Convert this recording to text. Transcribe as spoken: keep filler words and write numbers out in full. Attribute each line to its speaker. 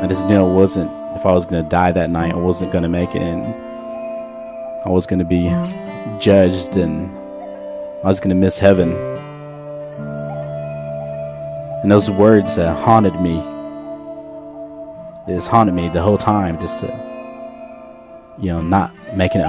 Speaker 1: I just knew I wasn't, if I was going to die that night, I wasn't going to make it, and I was going to be judged, and I was going to miss heaven. And those words uh, haunted me. It just haunted me the whole time, just to, you know, not making it